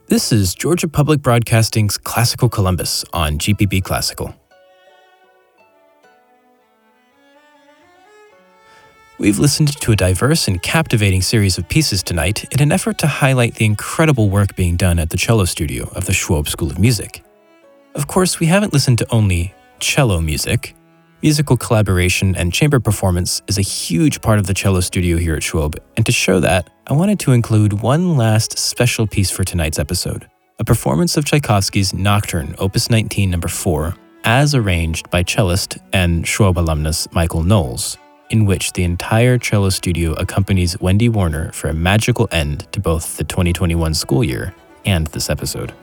This is Georgia Public Broadcasting's Classical Columbus on GPB Classical. We've listened to a diverse and captivating series of pieces tonight in an effort to highlight the incredible work being done at the cello studio of the Schwob School of Music. Of course, we haven't listened to only cello music. Musical collaboration and chamber performance is a huge part of the cello studio here at Schwob, and to show that, I wanted to include one last special piece for tonight's episode, a performance of Tchaikovsky's Nocturne, Opus 19, No. 4, as arranged by cellist and Schwob alumnus Michael Knowles, in which the entire cello studio accompanies Wendy Warner for a magical end to both the 2021 school year and this episode.